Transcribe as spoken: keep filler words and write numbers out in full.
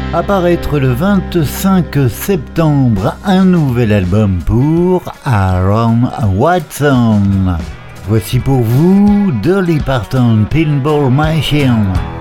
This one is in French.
Apparaître le vingt-cinq septembre un nouvel album pour Aaron Watson. Voici pour vous Dolly Parton Pinball Machine.